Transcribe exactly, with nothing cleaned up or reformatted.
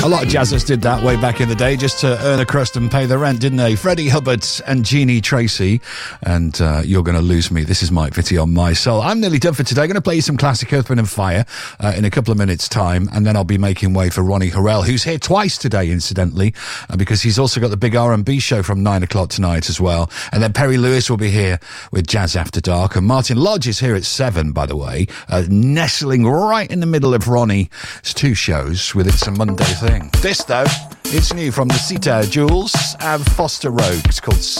A lot of jazzers did that way back in the day just to earn a crust and pay the rent, didn't they? Freddie Hubbard and Jeannie Tracy. And uh, You're Gonna Lose Me. This is Mike Vitti on My Soul. I'm nearly done for today. I'm going to play you some classic Earth, Wind and Fire uh, in a couple of minutes' time. And then I'll be making way for Ronnie Harrell, who's here twice today, incidentally, uh, because he's also got the big R and B show from nine o'clock tonight as well. And then Perry Lewis will be here with Jazz After Dark. And Martin Lodge is here at seven, by the way, uh, nestling right in the middle of Ronnie's two shows with It's a Monday Thing. This, though, it's new from the Sita Jules and Foster Rogue. It's called